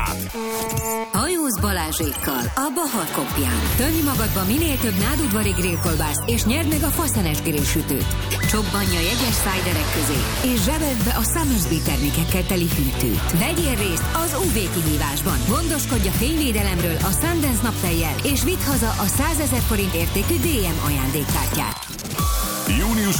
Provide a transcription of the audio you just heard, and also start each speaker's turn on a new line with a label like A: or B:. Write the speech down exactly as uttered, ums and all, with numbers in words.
A: műsorát.
B: Hajóz Balázsékkal a Bahar Kopján. Tölj magadba minél több nádudvari grillkolbászt, és nyerd meg a faszenes grillsütőt. Csobbanja jegyes szájderek közé, és zsebeld be a Summersby termékekkel teli hűtőt. Vegyél részt az ú vé kihívásban. Gondoskodj a fényvédelemről a Sundance naptejjel, és vidd haza a százezer forint értékű dé em ajándékkártyát.
A: június